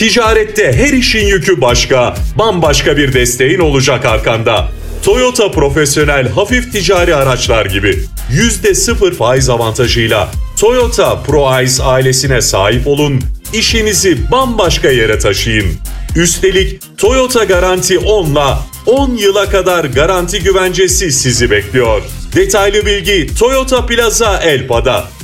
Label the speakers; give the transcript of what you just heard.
Speaker 1: Ticarette her işin yükü başka, bambaşka bir desteğin olacak arkanda. Toyota profesyonel hafif ticari araçlar gibi %0 faiz avantajıyla Toyota ProAce ailesine sahip olun, işinizi bambaşka yere taşıyın. Üstelik Toyota Garanti 10'la 10 yıla kadar garanti güvencesi sizi bekliyor. Detaylı bilgi Toyota Plaza Elpa'da.